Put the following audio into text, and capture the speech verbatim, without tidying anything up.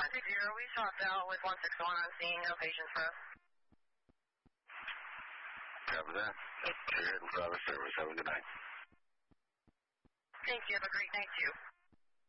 one six zero, we swapped out with one six one on scene, no patients for us. Copy that. You're heading for our service. Have a good night. Thank you. Have a great night, too.